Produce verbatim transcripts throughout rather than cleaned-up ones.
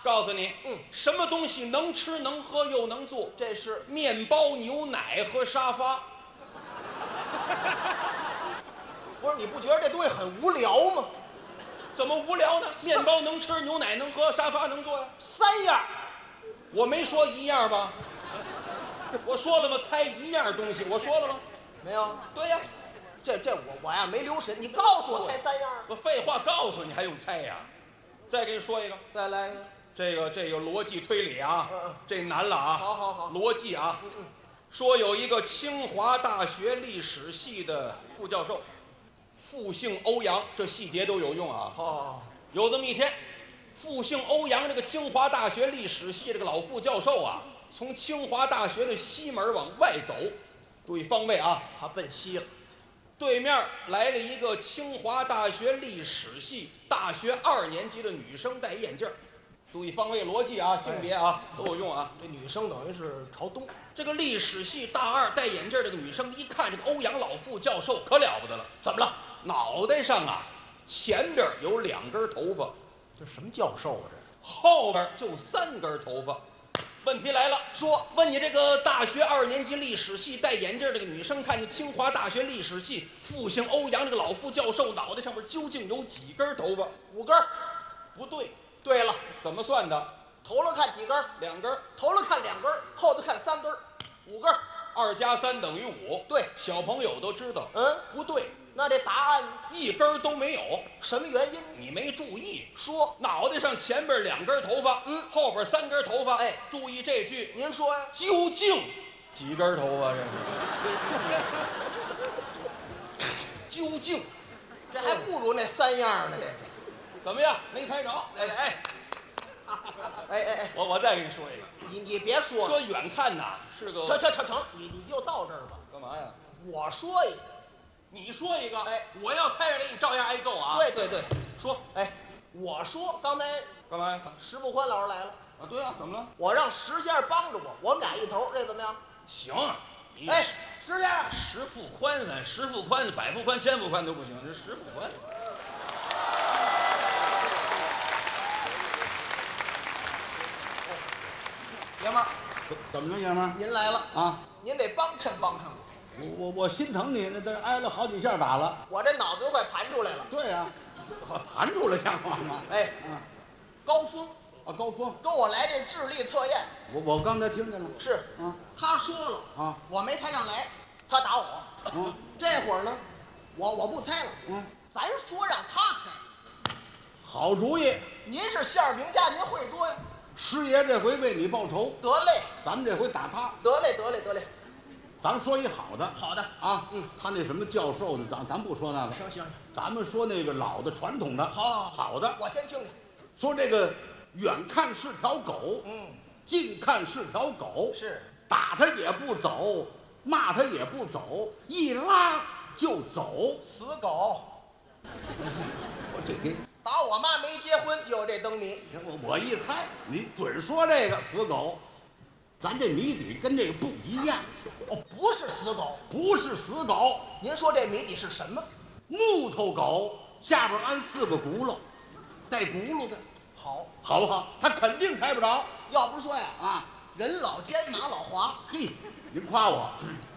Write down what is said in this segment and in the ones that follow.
告诉你， 嗯， 什么东西能吃能喝又能做？ 这是面包、牛奶和沙发。 不是？你不觉得这东西很无聊吗？ 怎么无聊呢？面包能吃，牛奶能喝，沙发能坐呀。 三样， 我没说一样吧？我说了吗？猜一样东西，我说了吗？ 没有？ 对呀， 这这我我呀没留神，你告诉我猜三样。 我废话告诉你，还用猜呀？再给你说一个， 再来一个。 这个这个逻辑推理啊， 嗯嗯这难了啊。 好好好逻辑啊。 嗯嗯， 说有一个清华大学历史系的副教授，复姓欧阳，这细节都有用啊。 哦， 有这么一天，复姓欧阳这个清华大学历史系这个老副教授啊，从清华大学的西门往外走，注意方位啊， 他奔西了。 对面来了一个清华大学历史系大学二年级的女生，戴眼镜儿。注意方位逻辑啊，性别啊都有用啊。 这女生等于是朝东。 这个历史系大二戴眼镜儿这个女生一看这个欧阳老副教授可了不得了， 怎么了？ 脑袋上啊前边有两根头发， 这什么教授啊？这后边就三根头发。问题来了， 说问你这个大学二年级历史系戴眼镜这个女生，看见清华大学历史系复姓欧阳这个老副教授脑袋上面究竟有几根头发？ 五根儿。 不对， 对了， 怎么算的？ 头了看几根儿？ 两根儿， 头了看两根儿，后头看三根儿，五根儿。 二加三等于五。 对， 小朋友都知道。 嗯， 不对， 那这答案一根儿都没有。 什么原因？ 你没注意， 说， 脑袋上前边两根头发， 嗯， 后边三根头发。 哎， 注意这句， 您说呀？ 究竟几根头发？这是究竟这还不如那三样呢。这个， 怎么样？没猜着？哎哎哎哎哎， 我我再给你说一个， 你你别说了， 说远看呐是个成成成成，你你就到这儿吧。 干嘛呀？ 我说一个， 你说一个， 哎， 我要猜着了，你照样挨揍啊！ 对对对， 说哎，我说刚才干嘛呀？ 石富宽老师来了， 啊，对啊，怎么了？ 我让石先生帮着我，我们俩一头，这怎么样？ 行，你哎，石先生， 十副宽咱十副宽，百副宽，千副宽都不行，这十副宽。 爷们儿， 怎怎么着，爷们儿您来了， 啊？ 您得帮衬帮衬我， 我我我心疼你，那都挨了好几下打了。 我这脑子都快盘出来了。 对呀、啊，盘出来像话吗？ 哎， 嗯， 高峰啊，高峰， 跟我来这智力测验， 我我刚才听见了。 是啊， 他说了啊， 我没猜上来，他打我。 嗯， 这会儿呢，我我不猜了， 嗯， 咱说让他猜。 好主意， 您是馅儿饼家，您会多呀？ 师爷这回为你报仇， 得嘞， 咱们这回打他。 得嘞，得嘞，得嘞。 咱们说一好的好的， 啊，嗯，他那什么教授的，咱咱不说那个， 行行， 咱们说那个老的传统的， 好好好好的。 我先听听。 说这个远看是条狗， 嗯， 近看是条狗， 是打他也不走，骂他也不走，一拉就走。 死狗， 我这给打我妈没结婚就有这灯谜。 我我一猜，你准说这个死狗。咱这谜底跟这个不一样， 哦，不是死狗， 不是死狗， 您说这谜底是什么？ 木头狗下边安四个轱辘，带轱辘的， 好， 好不好？他肯定猜不着要不说呀， 啊！ 人老奸马老滑。 嘿，您夸我，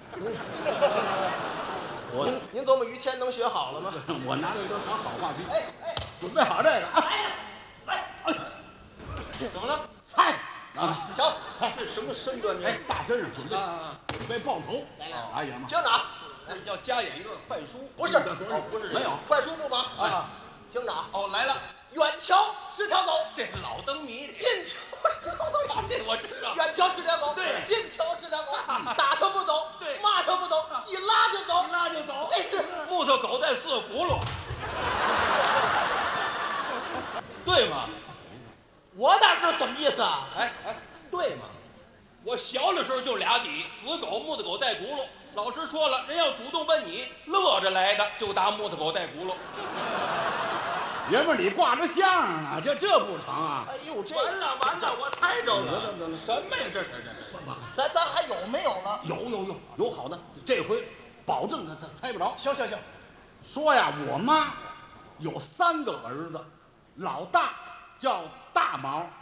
我您您琢磨于谦能学好了吗？ 我拿这都当好话题， 哎哎准备好这个啊！ 哎哎哎， 怎么了？ 猜啊！ 行， 这什么身段？这哎，大身上准备啊， 准备报仇， 来来来爷们儿， 听着啊， 要加演一段快书？ 不是哦，不是这个没有快书不忙啊。 听着啊， 哦，来了， 远瞧是条狗， 这老灯谜， 近瞧是条狗。 这我知道。 远瞧是条狗， 对近瞧是条狗，打它不走， 对骂它不走，一拉就走， 一拉就走， 这是木头狗带四个轱辘，对吗？ 我哪知道怎么意思啊？ 哎哎，对吗？我小的时候就俩底，死狗、木头狗带轱辘。老师说了，人要主动问你，乐着来的就答木头狗带轱辘。 爷们儿你挂着相啊，这这不成啊？ 哎呦，这完了完了，我猜着得了。 得得什么呀？这这这这！ 咱咱还有没有了？ 有有有有好的，这回保证他他猜不着。 行行行， 说呀，我妈有三个儿子，老大叫大毛，